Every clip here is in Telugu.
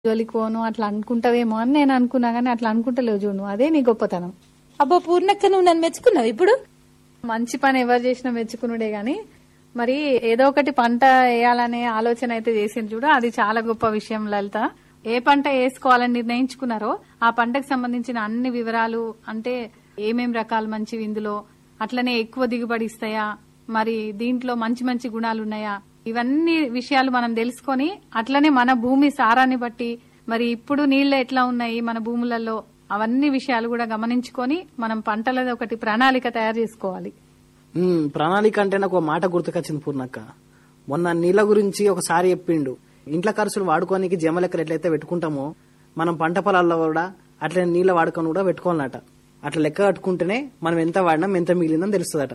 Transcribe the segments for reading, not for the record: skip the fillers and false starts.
జోలికి పోను అట్లా అనుకుంటావేమో అని నేను అనుకున్నా గానీ అట్లా అనుకుంటలేవు చూడు, అదే నీ గొప్పతనం. అబ్బా పూర్ణక్క, నువ్వు నన్ను మెచ్చుకున్నావు ఇప్పుడు. మంచి పని ఎవరు చేసినా మెచ్చుకునుడే గాని మరి ఏదో ఒకటి పంట వేయాలనే ఆలోచన అయితే చేసింది చూడు, అది చాలా గొప్ప విషయం లలిత. ఏ పంట వేసుకోవాలని నిర్ణయించుకున్నారో ఆ పంటకు సంబంధించిన అన్ని వివరాలు, అంటే ఏమేం రకాలు మంచివి ఇందులో, అట్లనే ఎక్కువ దిగుబడి ఇస్తాయా, మరి దీంట్లో మంచి మంచి గుణాలు ఉన్నాయా, ఇవన్నీ విషయాలు మనం తెలుసుకొని అట్లనే మన భూమి సారాన్ని బట్టి మరి ఇప్పుడు నీళ్లు ఎట్లా ఉన్నాయి మన భూములలో, అవన్నీ విషయాలు కూడా గమనించుకొని మనం పంటలది ఒకటి ప్రణాళిక తయారు చేసుకోవాలి. ప్రణాళిక అంటే నాకు ఒక మాట గుర్తుకొచ్చింది పూర్ణక్క. మొన్న నీళ్ల గురించి ఒకసారి చెప్పిండు. ఇంట్లో ఖర్చులు వాడుకోనికి జమలెక్కలు ఎట్లయితే పెట్టుకుంటామో మనం పంట పొలాల్లో కూడా అట్లనే నీళ్ల వాడుకొని కూడా పెట్టుకోవాలన్నట. అట్లా లెక్క కట్టుకుంటేనే మనం ఎంత వాడినాం ఎంత మిగిలిందని తెలుస్తుందట.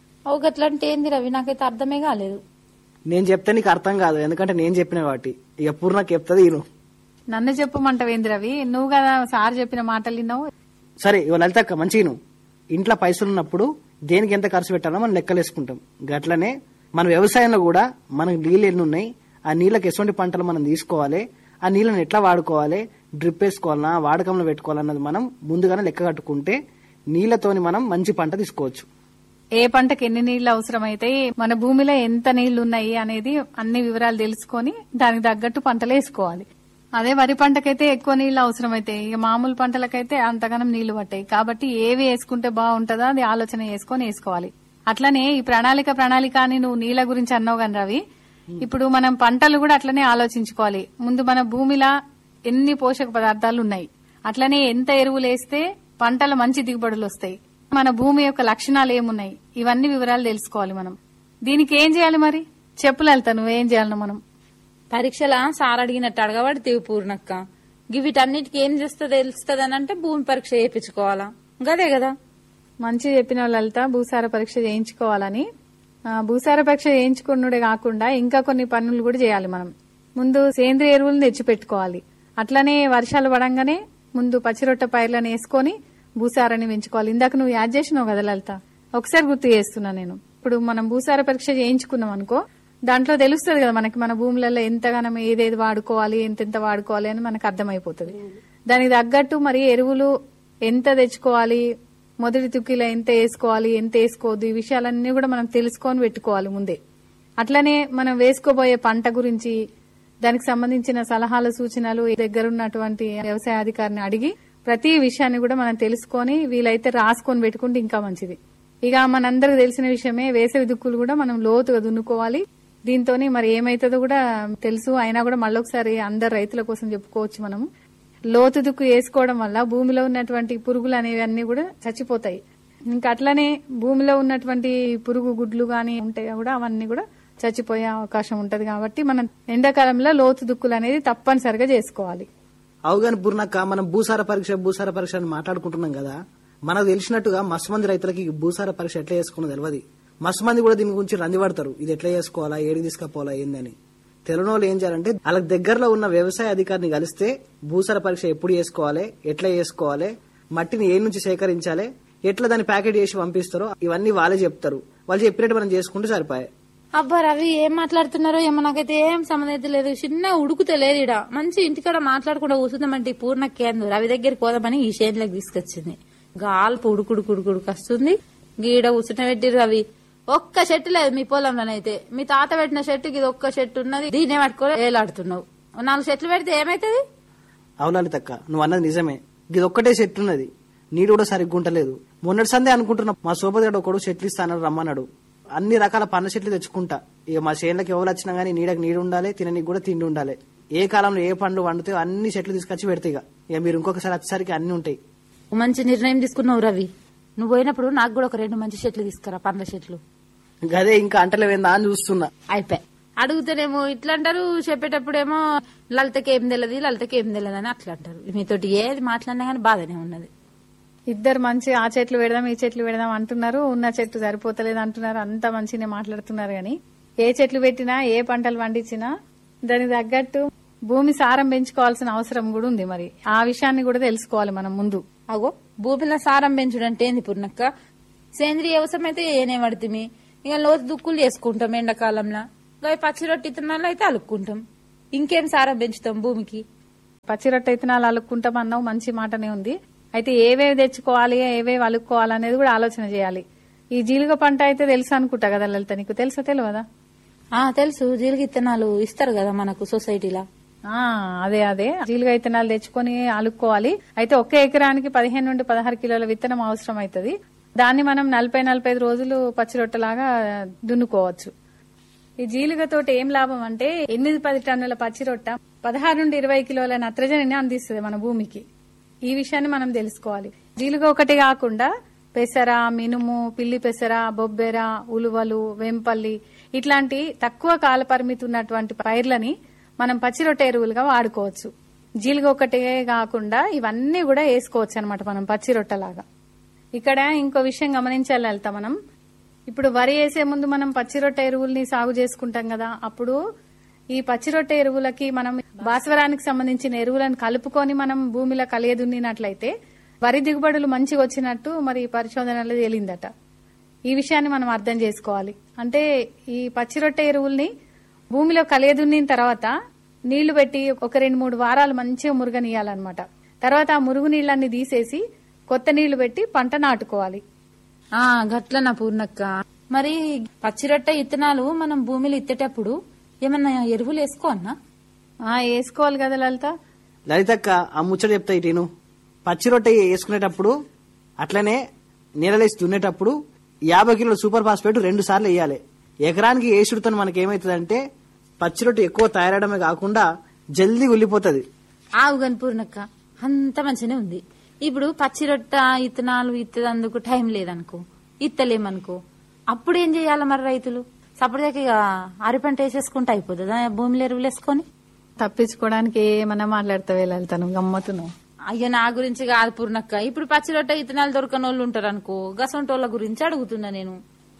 ఓ గట్లంటే ఏంది రవి, నాకైతే అర్థమే కాలేదు. నేను చెప్తే నీకు అర్థం కాదు, ఎందుకంటే నేను చెప్పిన వాటి ఇక పూర్ణక్క చెప్తుంది ఈను. నన్ను చెప్పమంటావేంది రవి, నువ్వు కదా సార్ చెప్పిన మాటలు విన్నావు. సరే ఇవాళ లలితక్క మంచిగా ఇంట్లో పైసలు ఉన్నప్పుడు దేనికి ఎంత ఖర్చు పెట్టాలో మనం లెక్కలేసుకుంటాం. గట్లనే మన వ్యవసాయంలో కూడా మనకు నీళ్ళు ఎన్ని ఉన్నాయి, ఆ నీళ్ళకి ఎటువంటి పంటలు మనం తీసుకోవాలి, ఆ నీళ్ళని ఎట్లా వాడుకోవాలి, డ్రిప్ వేసుకోవాలన్నా వాడకంలో పెట్టుకోవాలన్నది మనం ముందుగానే లెక్క కట్టుకుంటే నీళ్లతోని మనం మంచి పంట తీసుకోవచ్చు. ఏ పంటకి ఎన్ని నీళ్లు అవసరమైతే, మన భూమిలో ఎంత నీళ్లు ఉన్నాయి అనేది అన్ని వివరాలు తెలుసుకొని దానికి తగ్గట్టు పంటలు వేసుకోవాలి. అదే వరి పంటకైతే ఎక్కువ నీళ్లు అవసరమైతాయి, ఇక మామూలు పంటలకైతే అంతగానం నీళ్లు పట్టాయి. కాబట్టి ఏవి వేసుకుంటే బాగుంటుందో అది ఆలోచన చేసుకొని వేసుకోవాలి. అట్లనే ఈ ప్రణాళిక అని నువ్వు నీళ్ల గురించి అన్నావు కానీ రవి, ఇప్పుడు మనం పంటలు కూడా అట్లనే ఆలోచించుకోవాలి. ముందు మన భూమిలో ఎన్ని పోషక పదార్థాలు ఉన్నాయి, అట్లనే ఎంత ఎరువులు వేస్తే పంటల మంచి దిగుబడులు వస్తాయి, మన భూమి యొక్క లక్షణాలు ఏమున్నాయి, ఇవన్నీ వివరాలు తెలుసుకోవాలి మనం. దీనికి ఏం చేయాలి మరి చెప్పు లలిత, నువ్వేం చేయాలి? మనం పరీక్షల సార్ అడిగినట్టు అడగబడితేవి పూర్ణక్క, వీటన్నిటికి ఏం చేస్తే తెలుస్తుంది అని అంటే భూమి పరీక్ష చేయించుకోవాలా, గదే కదా. మంచి చెప్పిన లలిత, భూసార పరీక్ష చేయించుకోవాలని. భూసార పరీక్ష చేయించుకున్నడే కాకుండా ఇంకా కొన్ని పనులు కూడా చేయాలి మనం. ముందు సేంద్రియ ఎరువులను తెచ్చిపెట్టుకోవాలి. అట్లనే వర్షాలు పడంగానే ముందు పచ్చిరొట్ట పైర్లను వేసుకొని భూసారాన్ని పెంచుకోవాలి. ఇందాక నువ్వు యాడ్ చేసినావు కదా లలిత, ఒకసారి గుర్తు చేస్తున్నా నేను. ఇప్పుడు మనం భూసార పరీక్ష చేయించుకున్నాం అనుకో, దాంట్లో తెలుస్తుంది కదా మనకి మన భూములలో ఎంతగానో ఏదేది వాడుకోవాలి, ఎంతెంత వాడుకోవాలి అని మనకు అర్థమైపోతుంది. దానికి తగ్గట్టు మరి ఎరువులు ఎంత తెచ్చుకోవాలి, మొదటి తుక్కిలో ఎంత వేసుకోవాలి, ఎంత వేసుకోవద్దు, ఈ విషయాలన్నీ కూడా మనం తెలుసుకొని పెట్టుకోవాలి ముందే. అట్లనే మనం వేసుకోబోయే పంట గురించి దానికి సంబంధించిన సలహాలు సూచనలు దగ్గరున్నటువంటి వ్యవసాయ అధికారిని అడిగి ప్రతి విషయాన్ని కూడా మనం తెలుసుకొని వీలైతే రాసుకొని పెట్టుకుంటే ఇంకా మంచిది. ఇక మనందరికి తెలిసిన విషయమే, వేసవి దుక్కులు కూడా మనం లోతుగా దున్నుకోవాలి. దీంతో మరి ఏమైతుందో కూడా తెలుసు, అయినా కూడా మళ్ళొకసారి అందరు రైతుల కోసం చెప్పుకోవచ్చు. మనం లోతు దుక్కు వేసుకోవడం వల్ల భూమిలో ఉన్నటువంటి పురుగులు అనేవి అన్ని కూడా చచ్చిపోతాయి. ఇంకా అట్లనే భూమిలో ఉన్నటువంటి పురుగు గుడ్లు గాని ఉంటాయి కూడా, అవన్నీ కూడా చచ్చిపోయే అవకాశం ఉంటది. కాబట్టి మనం ఎండాకాలంలో లోతు దుక్కులు అనేది తప్పనిసరిగా చేసుకోవాలి. అవుగాని పూర్ణక్క, మనం భూసార పరీక్ష అని మాట్లాడుకుంటున్నాం కదా, మనకు తెలిసినట్టుగా మస్తు మంది రైతులకి భూసార పరీక్ష ఎట్లా చేసుకున్నది తెలియదు. మస్తు మంది కూడా దీని గురించి రంది పడతారు, ఇది ఎట్లా చేసుకోవాలా, ఏడికి తీసుకపోవాలా ఏందని. తెలియని వాళ్ళు ఏం చేయాలంటే వాళ్ళకి దగ్గరలో ఉన్న వ్యవసాయ అధికారిని కలిస్తే భూసార పరీక్ష ఎప్పుడు చేసుకోవాలి, ఎట్లా చేసుకోవాలి, మట్టిని ఏ నుంచి సేకరించాలి, ఎట్లా దాన్ని ప్యాకెట్ చేసి పంపిస్తారో ఇవన్నీ వాళ్ళే చెప్తారు. వాళ్ళు చెప్పినట్టు మనం చేసుకుంటే సరిపోయాయి. అబ్బా రవి, ఏం మాట్లాడుతున్నారో ఏమో, నాకైతే ఏం సంబంధం లేదు. చిన్న ఉడుకుతే లేదు ఇడ, మంచి ఇంటికాడ మాట్లాడకుండా కూర్చుందామంటే పూర్ణక్కేందు రవి దగ్గరికి పోదామని ఈ షేన్లోకి తీసుకొచ్చింది. గాల్పు ఉడుకుడుకుడుకుడుకు వస్తుంది. గీడ కూర్చుంట పెట్టి రవి, ఒక్క చెట్టు లేదు మీ పొలంలోనైతే. మీ తాత పెట్టిన చెట్టుకి ఇది ఒక్క చెట్టు ఉన్నది, దీన్నే పట్టుకొని ఏలాడుతున్నావు. 4 చెట్లు పెడితే ఏమైతుంది? అవులాలితక్క, నువ్వు అన్నది నిజమే. ఇది ఒక్కటే చెట్టు ఉన్నది, నీడు కూడా సరిగ్గా ఉంటలేదు. మొన్నటి సందే అనుకుంటున్నా మా సోపతిగాడు ఒకడు చెట్లు ఇస్తానని రమ్మన్నాడు. అన్ని రకాల పండ్ల చెట్లు తెచ్చుకుంటా. ఇక మా చేనులకు ఎవరు వచ్చినా గానీ నీడకి నీడు ఉండాలి, తిననీకి కూడా తిండి ఉండాలి. ఏ కాలంలో ఏ పండ్లు వండుతాయో అన్ని చెట్లు తీసుకొచ్చి పెడతాయి. ఇక మీరు ఇంకొకసారి వచ్చేసరికి అన్ని ఉంటాయి. మంచి నిర్ణయం తీసుకున్నావు రవి. నువ్వు పోయినప్పుడు నాకు కూడా ఒక 2 మంచి చెట్లు తీసుకురా, పండ్ల చెట్లు. గదే ఇంకా అంటలేవేందా అని చూస్తున్నా. అయిపోయి అడుగుతానేమో ఇట్లా అంటారు, చెప్పేటప్పుడేమో లలితకి ఏం తెలియదు అని అట్లా అంటారు. మీతోటి ఏది మాట్లాడినా గానీ బాధనే ఉన్నది. ఇద్దరు మంచి ఆ చెట్లు పెడదాం ఈ చెట్లు పెడదాం అంటున్నారు, ఉన్న చెట్టు సరిపోతలేదు అంటున్నారు, అంత మంచిగా మాట్లాడుతున్నారు. గాని ఏ చెట్లు పెట్టినా ఏ పంటలు పండించినా దానికి తగ్గట్టు భూమి సారం పెంచుకోవాల్సిన అవసరం కూడా ఉంది. మరి ఆ విషయాన్ని కూడా తెలుసుకోవాలి మనం ముందు. అగో భూమిలో సారం పెంచుడంటే ఏంది పూర్ణక్క? సేంద్రియ వ్యవసాయం అయితే ఏనే పడుతుంది, ఇక లోతు దుక్కులు చేసుకుంటాం ఎండాకాలంలో, పచ్చి రొట్టి తిన్నాళ్ళు అయితే అలుక్కుంటాం. ఇంకేం సారం పెంచుతాం భూమికి? పచ్చి రొట్టె విత్తనాలు అలుక్కుంటామన్నావు, మంచి మాటనే ఉంది. అయితే ఏవేవి తెచ్చుకోవాలి, ఏవేవి అలుక్కోవాలి అనేది కూడా ఆలోచన చేయాలి. ఈ జీలుగ పంట అయితే తెలుసు అనుకుంటా కదా లలిత, నీకు తెలుసా తెలియదా? తెలుసు, జీలుగ ఇత్తనాలు ఇస్తారు కదా మనకు సొసైటీలా. అదే జీలుగ విత్తనాలు తెచ్చుకొని అలుక్కోవాలి. అయితే ఒక్క ఎకరానికి 15 నుండి 16 కిలోల విత్తనం అవసరం అవుతుంది. దాన్ని మనం 40-45 రోజులు పచ్చి రొట్టెలాగా దున్నుకోవచ్చు. ఈ జీలుగతోటి ఏం లాభం అంటే 8-10 టన్నుల పచ్చి రొట్ట 16 నుండి 20 కిలోల నత్రజనిని అందిస్తుంది మన భూమికి. ఈ విషయాన్ని మనం తెలుసుకోవాలి. జీలుగ ఒకటి కాకుండా పెసర, మినుము, పిల్లి పెసర, బొబ్బెర, ఉలువలు, వెంపల్లి ఇట్లాంటి తక్కువ కాల పరిమితి ఉన్నటువంటి పైర్లని మనం పచ్చి రొట్టె ఎరువులుగా వాడుకోవచ్చు. జీలుగ ఒకటే కాకుండా ఇవన్నీ కూడా వేసుకోవచ్చు అనమాట మనం పచ్చి రొట్టెలాగా. ఇక్కడ ఇంకో విషయం గమనించాలి లలిత, మనం ఇప్పుడు వరి వేసే ముందు మనం పచ్చి రొట్టె ఎరువుల్ని సాగు చేసుకుంటాం కదా, అప్పుడు ఈ పచ్చి రొట్టె ఎరువులకి మనం భాస్వరానికి సంబంధించిన ఎరువులను కలుపుకొని మనం భూమిలో కలియదున్నినట్లయితే వరి దిగుబడులు మంచిగా వచ్చినట్టు మరి పరిశోధనలో తేలిందట. ఈ విషయాన్ని మనం అర్థం చేసుకోవాలి. అంటే ఈ పచ్చి రొట్టె ఎరువుల్ని భూమిలో కలియదున్నిన తర్వాత నీళ్లు పెట్టి ఒక 2-3 వారాలు మంచిగా మురుగనీయాలన్నమాట. తర్వాత ఆ మురుగు నీళ్లన్నీ తీసేసి కొత్త నీళ్లు పెట్టి పంట నాటుకోవాలి. గట్లనా పూర్ణక్క. మరి పచ్చిరొట్ట ఇత్తనాలు మనం భూమిలో ఇత్తేటప్పుడు ఏమన్నా ఎరువులు వేసుకోవన్నా? వేసుకోవాలి కదా లలిత. లలితక్క ఆ ముచ్చట చెప్తా ఇటు. పచ్చి రొట్టె వేసుకునేటప్పుడు అట్లనే నీళ్ళలేసి దున్నేటప్పుడు 50 కిలోల సూపర్ ఫాస్ఫేట్ 2 సార్లు వేయాలి. ఎకరానికి వేసుడుతో మనకి ఏమైతుందంటే పచ్చి రొట్టె ఎక్కువ తయారడమే కాకుండా జల్దీ ఉల్లిపోతుంది. ఆవుగని పూర్ణక్క అంత మంచిగానే ఉంది. ఇప్పుడు పచ్చిరొట్ట ఇత్తనాలు ఇత్తదందుకు టైం లేదనుకో, ఇత్తలేమనుకో, అప్పుడు ఏం చేయాలి మరి రైతులు? సపరేట్ అరి పంట వేసేసుకుంటే అయిపోతుందా భూమిలో ఎరువులు వేసుకొని? తప్పించుకోవడానికి ఏమన్నా మాట్లాడతావే లలితను, గమ్మతును. అయ్యో నా గురించి కాదు పూర్ణక్క. ఇప్పుడు పచ్చిరొట్ట ఇత్తనాలు దొరకని వాళ్ళు ఉంటారు అనుకో, గసంటోళ్ళ గురించి అడుగుతున్నా నేను.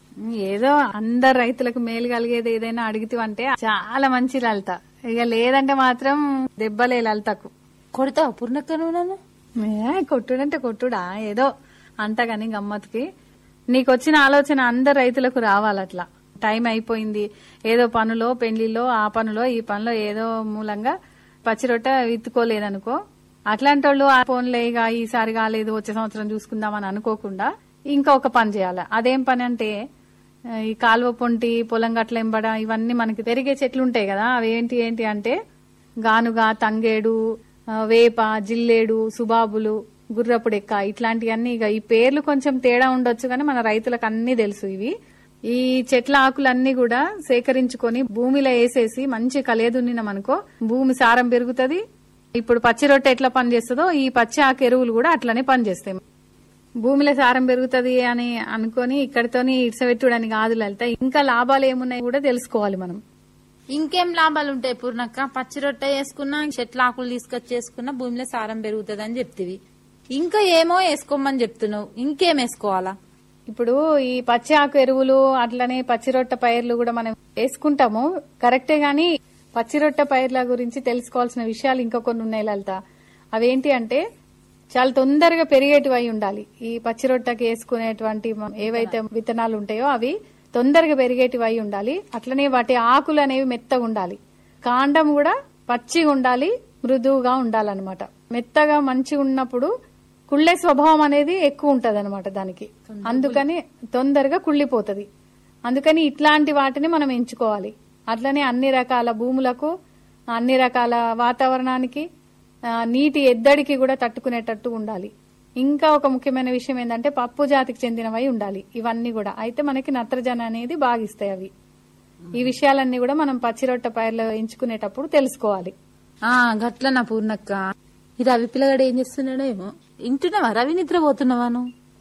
ఏదో అందరు రైతులకు మేలు కలిగేది ఏదైనా అడిగితే చాలా మంచి లలిత. ఇక లేదంటే మాత్రం దెబ్బలే లలితకు. కొడతావు పూర్ణక్క నువ్వు నన్ను? కొట్టుడంటే కొట్టుడా ఏదో అంతగాని గమ్మత్తుకి. నీకొచ్చిన ఆలోచన అందరు రైతులకు రావాలట్లా. టైం అయిపోయింది, ఏదో పనులో పెళ్లిలో ఆ పనులో ఈ పనులో ఏదో మూలంగా పచ్చిరొట్ట విత్తుకోలేదనుకో, అట్లాంటి వాళ్ళు ఆ ఫోన్లే ఇక ఈసారి కాలేదు వచ్చే సంవత్సరం చూసుకుందామని అనుకోకుండా ఇంకొక పని చేయాలి. అదేం పని అంటే ఈ కాలువ పొంటి, పొలం గట్ల ఎంబడ ఇవన్నీ మనకి పెరిగే చెట్లు ఉంటాయి కదా, అవి ఏంటి అంటే గానుగా, తంగేడు, వేప, జిల్లేడు, సుబాబులు, గుర్రపుడెక్క ఇట్లాంటివన్నీ. ఇక ఈ పేర్లు కొంచెం తేడా ఉండొచ్చు కానీ మన రైతులకు అన్ని తెలుసు ఇవి. ఈ చెట్ల ఆకులన్నీ కూడా సేకరించుకొని భూమిలో వేసేసి మంచి కలియదున్నినామనుకో భూమి సారం పెరుగుతుంది. ఇప్పుడు పచ్చి రొట్టె ఎట్లా పనిచేస్తుందో ఈ పచ్చి ఆకు ఎరువులు కూడా అట్లనే పనిచేస్తాయి. భూమిలో సారం పెరుగుతుంది అని అనుకొని ఇక్కడితోని ఇడ్సబెట్టుడని కాదు లలిత, ఇంకా లాభాలు ఏమున్నాయి కూడా తెలుసుకోవాలి మనం. ఇంకేం లాభాలు ఉంటాయి పూర్ణక్క? పచ్చి రొట్టె వేసుకున్నా, చెట్ల ఆకులు తీసుకొచ్చేసుకున్నా భూమిలో సారం పెరుగుతుంది అని చెప్తివి. ఇంకా ఏమో వేసుకోమని చెప్తున్నావు, ఇంకేం వేసుకోవాలా? ఇప్పుడు ఈ పచ్చి ఆకు ఎరువులు అట్లనే పచ్చి రొట్టె పైర్లు కూడా మనం వేసుకుంటాము కరెక్టే, గాని పచ్చి రొట్టె పైర్ల గురించి తెలుసుకోవాల్సిన విషయాలు ఇంకా కొన్ని ఉన్నాయి లలిత. అవేంటి అంటే చాలా తొందరగా పెరిగేటివి అయి ఉండాలి. ఈ పచ్చి రొట్టెకి వేసుకునేటువంటి ఏవైతే విత్తనాలు ఉంటాయో అవి తొందరగా పెరిగేటివి అయి ఉండాలి. అట్లనే వాటి ఆకులు అనేవి మెత్తగా ఉండాలి. కాండం కూడా పచ్చిగా ఉండాలి, మృదువుగా ఉండాలన్నమాట. మెత్తగా మంచిగా ఉన్నప్పుడు కుళ్ళే స్వభావం అనేది ఎక్కువ ఉంటది అనమాట దానికి, అందుకని తొందరగా కుళ్ళిపోతుంది. అందుకని ఇట్లాంటి వాటిని మనం ఎంచుకోవాలి. అట్లనే అన్ని రకాల భూములకు, అన్ని రకాల వాతావరణానికి, నీటి ఎద్దడికి కూడా తట్టుకునేటట్టు ఉండాలి. ఇంకా ఒక ముఖ్యమైన విషయం ఏంటంటే పప్పు జాతికి చెందినవై ఉండాలి ఇవన్నీ కూడా. అయితే మనకి నత్రజని అనేది బాగిస్తాయి అవి. ఈ విషయాలన్నీ కూడా మనం పచ్చిరొట్ట పైర్లు ఎంచుకునేటప్పుడు తెలుసుకోవాలి. గట్లనా పూర్ణక్క. ఈ రవి పిల్లగాడు ఏం చేస్తున్నాడో ఏమో. ఇంటున్నావా రవి? నిద్రపోతున్నావాను?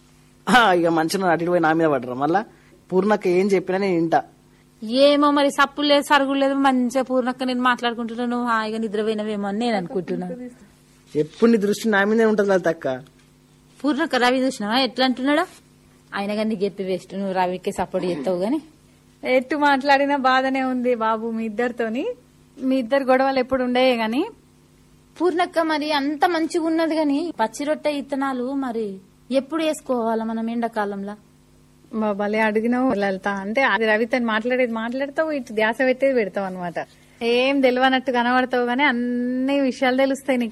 ఇక మంచిగా అటు పోయి నా మీద పడరా మళ్ళా. పూర్ణక్క ఏం చెప్పినా నేను ఇంటా. ఏమో మరి సప్పులు లేదు, సరుగులు లేదు, మంచిగా పూర్ణక్క నేను మాట్లాడుకుంటున్నాను, హాయిగా నిద్రపోయినవేమో అని నేను అనుకుంటున్నాను. ఎప్పుడు నీ దృష్టి నా మీదే ఉంటది తక్క. పూర్ణక్క రవి చూసినావా ఎట్లా అంటున్నాడా? ఆయన కానీ చెప్పి వేస్ట్, నువ్వు రవికి సపోర్ట్ చేస్తావు గాని. ఎట్టు మాట్లాడినా బాధనే ఉంది బాబు మీ ఇద్దరితోని. మీ ఇద్దరు గొడవలు ఎప్పుడు ఉండేవి గాని. పూర్ణక్క మరి అంత మంచిగా ఉన్నది గాని పచ్చి రొట్టె ఇత్తనాలు మరి ఎప్పుడు వేసుకోవాలా మనం ఎండాకాలంలో? భలే అడిగినావు లలిత. అంటే అది రవితో మాట్లాడతావు, ఇటు ధ్యాస పెట్టేది పెడతావు అనమాట. ఏం తెలియనట్టు కనబడతావు గానీ అన్ని విషయాలు తెలుస్తాయి నీకు.